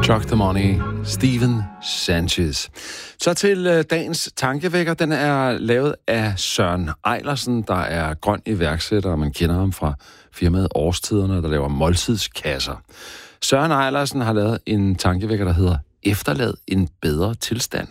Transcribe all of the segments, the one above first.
Clock the Money, Steven Sanchez. Så til dagens tankevækker. Den er lavet af Søren Eilersen, der er grøn iværksætter, og man kender ham fra firmaet Årstiderne, der laver måltidskasser. Søren Eilersen har lavet en tankevækker, der hedder Efterlad en bedre tilstand.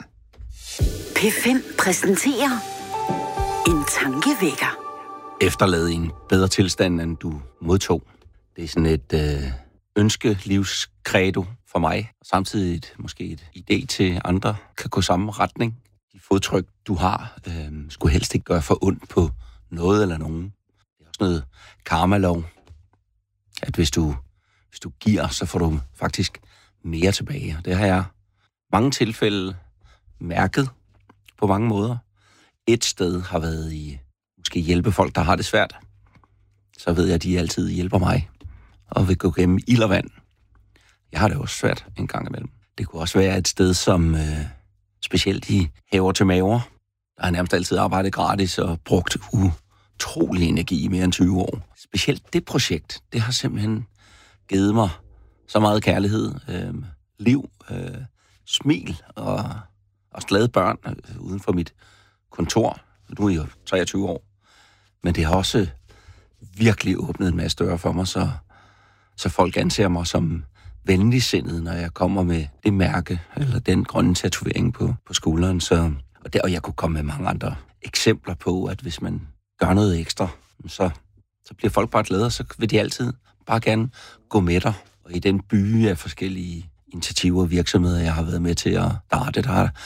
P5 præsenterer en tankevækker. Efterlad en bedre tilstand, end du modtog. Det er sådan et ønskelivskredo for mig, og samtidig måske et idé til andre kan gå samme retning. De fodtryk, du har, skulle helst ikke gøre for ondt på noget eller nogen. Det er også noget karma-lov, at hvis du giver, så får du faktisk mere tilbage. Og det har jeg mange tilfælde mærket på mange måder. Et sted har været i måske hjælpe folk, der har det svært. Så ved jeg, at de altid hjælper mig og vil gå gennem ild og vand. Jeg har det også svært en gang imellem. Det kunne også være et sted, som specielt i Haver til Maver, der har nærmest altid arbejdet gratis og brugt utrolig energi i mere end 20 år. Specielt det projekt, det har simpelthen givet mig så meget kærlighed, liv, smil og også glade børn uden for mit kontor. Nu er jeg jo 23 år. Men det har også virkelig åbnet en masse døre for mig, så folk anser mig som venligsindet, når jeg kommer med det mærke, eller den grønne tatovering på skulderen. Og jeg kunne komme med mange andre eksempler på, at hvis man gør noget ekstra, så bliver folk bare glade, og så vil de altid bare gerne gå med dig. Og i den by af forskellige initiativer og virksomheder, jeg har været med til at starte,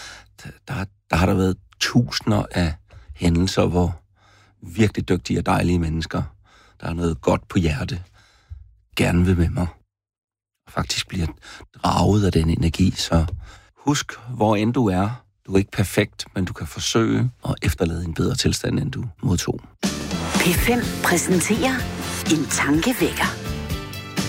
der har der været tusinder af hændelser, hvor virkelig dygtige og dejlige mennesker, der har noget godt på hjerte, gerne vil med mig. Og faktisk bliver draget af den energi. Så husk, hvor end du er. Du er ikke perfekt, men du kan forsøge at efterlade en bedre tilstand, end du modtog. P5 præsenterer en tankevækker.